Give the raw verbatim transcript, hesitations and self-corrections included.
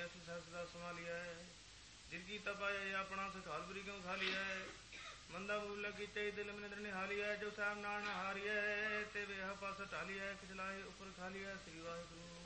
ਐਸੀ ਸਸਦਾ ਸੰਭਾਲੀਐ। ਜਿਨ ਕੀ ਤਪਾਏ ਆਪਣਾ ਸਿਖਾਲ ਬਰੀ ਕਿਉਂ ਖਾਲੀਐ। ਮੰਦਾ ਬੂਲਾ ਕੀਤੇ ਦਿਲ ਮਨਿੰਦਰ ਨਿਹਾਲੀਐ। ਜੋ ਸਾਹਿਬ ਨਾਲ ਨਾ ਹਾਰੀਐ ਤੇ ਵੇਹ ਪਾਸ ਢਾਲੀਐ। ਖਿਚਲਾਏ ਉੱਪਰ ਖਾਲੀਐ। ਸ੍ਰੀ ਵਾਹਿਗੁਰੂ।